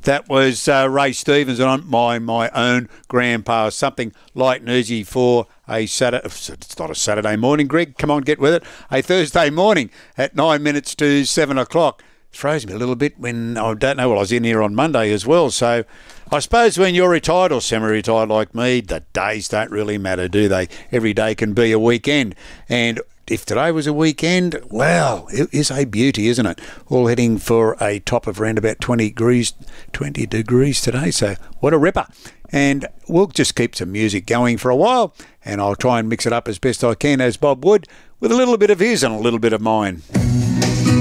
That was Ray Stevens on my own grandpa. Something light and easy for a Saturday. It's not a Saturday morning, Greg. Come on, get with it. A Thursday morning at 9 minutes to 7 o'clock. Throws me a little bit when I don't know. Well, I was in here on Monday as well. So I suppose when you're retired or semi-retired like me, the days don't really matter, do they? Every day can be a weekend. And if today was a weekend, well, it is a beauty, isn't it? All heading for a top of around about 20 degrees today. So what a ripper. And we'll just keep some music going for a while, and I'll try and mix it up as best I can, as Bob would, with a little bit of his and a little bit of mine.